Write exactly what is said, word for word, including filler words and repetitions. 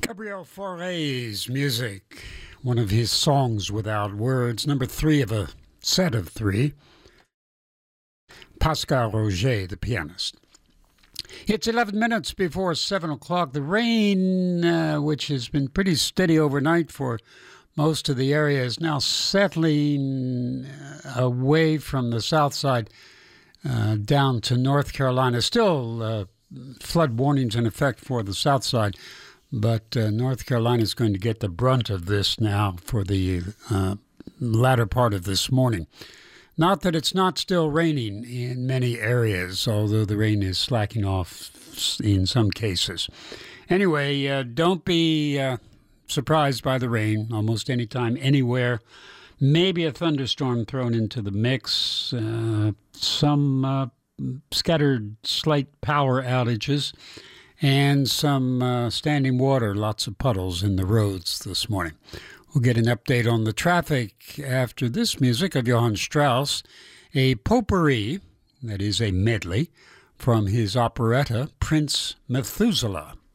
Gabriel Fauré's music, one of his songs without words, number three of a set of three. Pascal Roger, the pianist. It's eleven minutes before seven o'clock. The rain, uh, which has been pretty steady overnight for most of the area, is now settling away from the south side uh, down to North Carolina. Still uh, flood warnings in effect for the south side, but uh, North Carolina is going to get the brunt of this now for the uh, latter part of this morning. Not that it's not still raining in many areas, although the rain is slacking off in some cases. Anyway, uh, don't be uh, surprised by the rain almost anytime, anywhere. Maybe a thunderstorm thrown into the mix, uh, some uh, scattered slight power outages, and some uh, standing water, lots of puddles in the roads this morning. We'll get an update on the traffic after this music of Johann Strauss, a potpourri, that is a medley, from his operetta, Prince Methuselah.